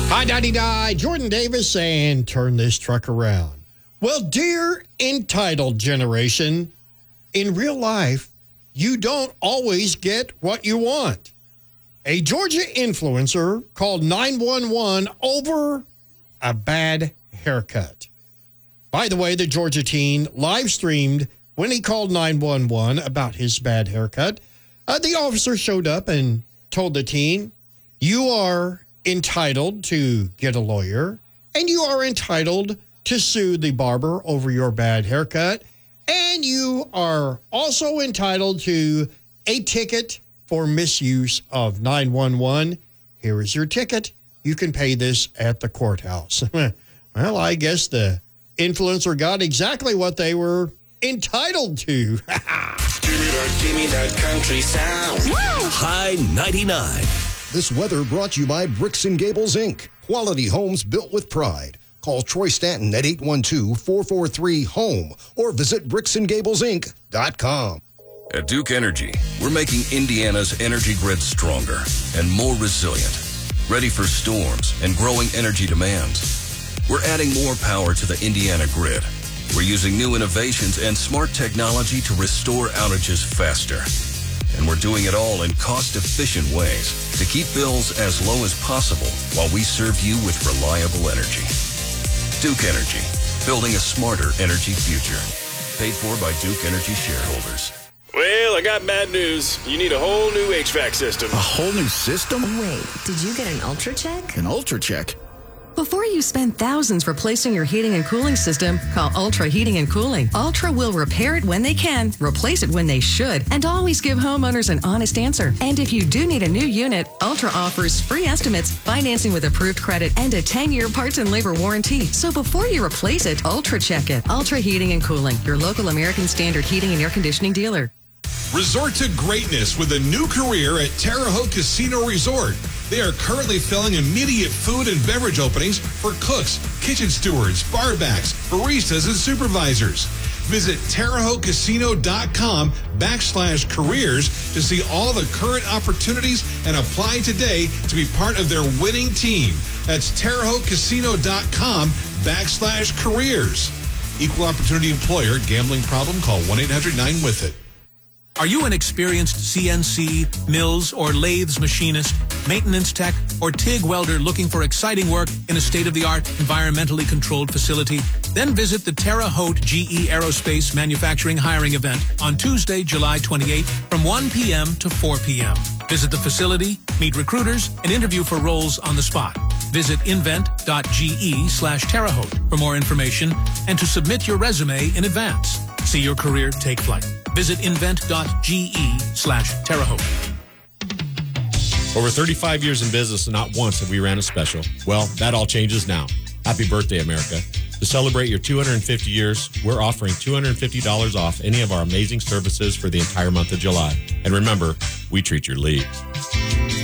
I-99, Jordan Davis, and turn this truck around. Well, dear entitled generation, in real life, you don't always get what you want. A Georgia influencer called 911 over a bad haircut. By the way, the Georgia teen live streamed when he called 911 about his bad haircut. The officer showed up and told the teen, "You are entitled to get a lawyer, and you are entitled to sue the barber over your bad haircut, and you are also entitled to a ticket for misuse of 911. Here is your ticket. You can pay this at the courthouse." Well, I guess the influencer got exactly what they were entitled to. Give me that country sound. Woo! High 99. This weather brought to you by Bricks & Gables, Inc. Quality homes built with pride. Call Troy Stanton at 812-443-HOME or visit bricksandgablesinc.com. At Duke Energy, we're making Indiana's energy grid stronger and more resilient, ready for storms and growing energy demands. We're adding more power to the Indiana grid. We're using new innovations and smart technology to restore outages faster. And we're doing it all in cost-efficient ways to keep bills as low as possible while we serve you with reliable energy. Duke Energy, building a smarter energy future. Paid for by Duke Energy shareholders. Well, I got bad news. You need a whole new HVAC system. A whole new system? Wait, did you get an Ultra Check? An Ultra Check? Before you spend thousands replacing your heating and cooling system, call Ultra Heating and Cooling. Ultra will repair it when they can, replace it when they should, and always give homeowners an honest answer. And if you do need a new unit, Ultra offers free estimates, financing with approved credit, and a 10-year parts and labor warranty. So before you replace it, Ultra check it. Ultra Heating and Cooling, your local American Standard heating and air conditioning dealer. Resort to greatness with a new career at Terre Haute Casino Resort. They are currently filling immediate food and beverage openings for cooks, kitchen stewards, barbacks, baristas, and supervisors. Visit TerreHautecasino.com/careers to see all the current opportunities and apply today to be part of their winning team. That's TerreHautecasino.com/careers. Equal opportunity employer. Gambling problem? Call 1-800-9-WITH-IT. Are you an experienced CNC, mills, or lathes machinist, maintenance tech, or TIG welder looking for exciting work in a state-of-the-art, environmentally controlled facility? Then visit the Terre Haute GE Aerospace Manufacturing Hiring Event on Tuesday, July 28th from 1 p.m. to 4 p.m. Visit the facility, meet recruiters, and interview for roles on the spot. Visit invent.ge/Terre Haute for more information and to submit your resume in advance. See your career take flight. Visit invent.ge/Terre Haute. Over 35 years in business and not once have we ran a special. Well, that all changes now. Happy birthday, America. To celebrate your 250 years, we're offering $250 off any of our amazing services for the entire month of July. And remember, we treat your league.